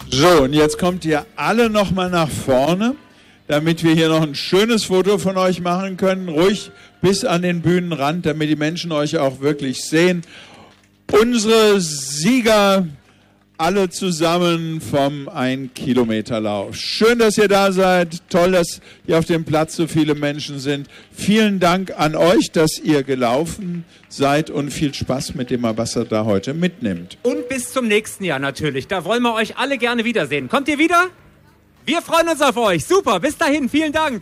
So, und jetzt kommt ihr alle nochmal nach vorne, damit wir hier noch ein schönes Foto von euch machen können. Ruhig bis an den Bühnenrand, damit die Menschen euch auch wirklich sehen. Unsere Sieger, alle zusammen vom 1-Kilometer-Lauf. Schön, dass ihr da seid. Toll, dass hier auf dem Platz so viele Menschen sind. Vielen Dank an euch, dass ihr gelaufen seid und viel Spaß mit dem, was ihr da heute mitnimmt. Und bis zum nächsten Jahr natürlich. Da wollen wir euch alle gerne wiedersehen. Kommt ihr wieder? Wir freuen uns auf euch. Super, bis dahin. Vielen Dank.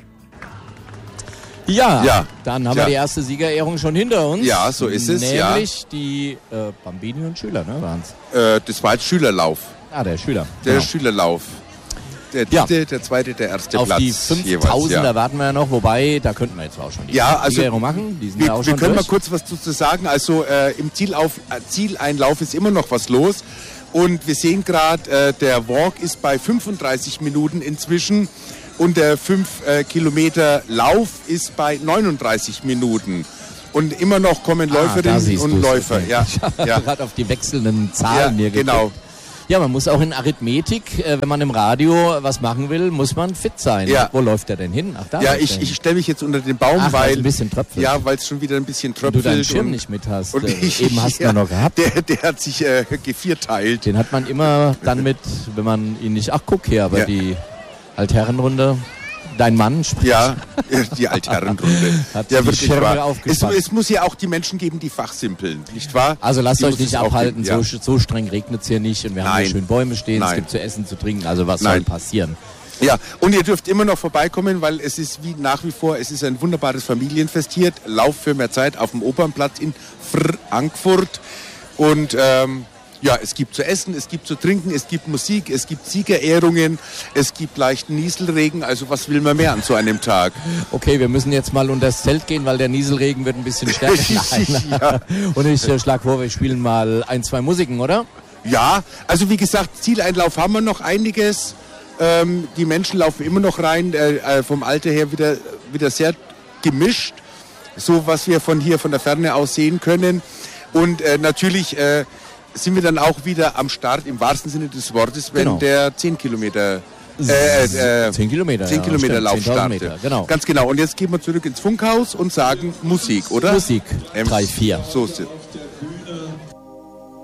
Ja, dann haben wir die erste Siegerehrung schon hinter uns. Ja, so ist es. Nämlich die Bambini und Schüler, ne, waren's? Das war jetzt Schülerlauf. Der Schüler. Der Schülerlauf. Der dritte, der zweite, der erste auf Platz. Auf die 5000er warten wir ja noch, wobei, da könnten wir jetzt auch schon die Siegerehrung machen. Die sind ja auch schon wir können durch. mal kurz was dazu sagen. Also im Zieleinlauf ist immer noch was los. Und wir sehen gerade, der Walk ist bei 35 Minuten inzwischen. Und der 5 Kilometer Lauf ist bei 39 Minuten. Und immer noch kommen Läuferinnen und Läufer. Okay. Ja. Gerade auf die wechselnden Zahlen hier genau. Gekriegt. Ja, man muss auch in Arithmetik, wenn man im Radio was machen will, muss man fit sein. Ja. Wo läuft der denn hin? Ach, da. Ja, ich stelle mich jetzt unter den Baum, weil ein bisschen tröpfelt. Ja, weil es schon wieder ein bisschen tröpfelt. Und du deinen Schirm nicht mit hast. Und eben hast du noch gehabt. Der hat sich gevierteilt. Den hat man immer dann mit, wenn man ihn nicht... Ach, guck her, aber die Altherrenrunde... Dein Mann spricht. Ja, die Altherrenrunde. Hat ja, die wirklich Schirme wahr. aufgepasst. Es muss ja auch die Menschen geben, die fachsimpeln, nicht wahr? Also lasst euch nicht abhalten, geben, so streng regnet es hier nicht und wir haben hier schön Bäume stehen, es gibt zu essen, zu trinken, also was soll passieren? Ja, und ihr dürft immer noch vorbeikommen, weil es ist nach wie vor, es ist ein wunderbares Familienfest hier. Lauf für mehr Zeit auf dem Opernplatz in Frankfurt. Und ja, es gibt zu essen, es gibt zu trinken, es gibt Musik, es gibt Siegerehrungen, es gibt leichten Nieselregen. Also was will man mehr an so einem Tag? Okay, wir müssen jetzt mal unter das Zelt gehen, weil der Nieselregen wird ein bisschen stärker. Ja. Und ich schlage vor, wir spielen mal 1, 2 Musiken, oder? Ja, also wie gesagt, Zieleinlauf haben wir noch einiges. Die Menschen laufen immer noch rein, vom Alter her wieder sehr gemischt. So was wir von der Ferne aus sehen können. Und natürlich... sind wir dann auch wieder am Start, im wahrsten Sinne des Wortes, wenn der 10 Kilometer 10 Kilometer Lauf startet. Genau. Ganz genau. Und jetzt gehen wir zurück ins Funkhaus und sagen Musik, oder? Musik. 3, 4. So ist es.